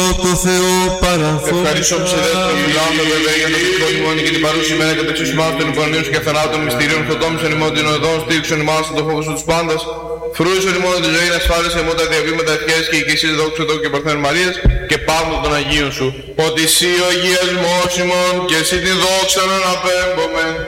το Θεό παραθόμεθα. Ευχαριστώ που σε δεύτερο μιλάμε βέβαια για το πιστό ημών και την παρούση μέρα και τα εξουσιμάς των υπονομίων και θανάτων μυστηρίων φωτόμησον ημών την οδόν, στήριξον ημάς το φόβο σου τους πάντας. Φρούισον ημών τη ζωή, ασφάλισε ημών τα διαβήματα ευχές και οικησίες δόξου Θεού και Παρθένου Μαρίας και Παύλου των Αγίων σου. Ότι εσύ ο αγιασμός ημών και εσύ την δόξα να αναπέμπομε.